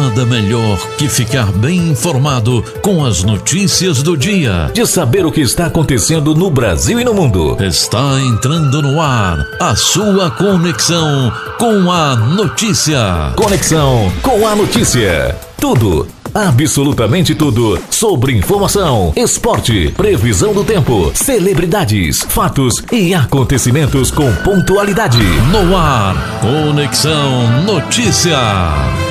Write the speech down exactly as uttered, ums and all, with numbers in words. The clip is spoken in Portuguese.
Nada melhor que ficar bem informado com as notícias do dia. De saber o que está acontecendo no Brasil e no mundo. Está entrando no ar a sua conexão com a notícia. Conexão com a notícia. Tudo, absolutamente tudo, sobre informação, esporte, previsão do tempo, celebridades, fatos e acontecimentos com pontualidade. No ar, Conexão Notícia.